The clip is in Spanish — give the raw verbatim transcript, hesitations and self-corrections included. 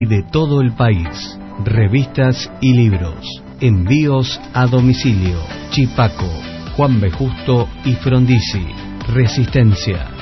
de todo el país. Revistas y libros. Envíos a domicilio. Chipaco, Juan B. Justo y Frondizi. Resistencia.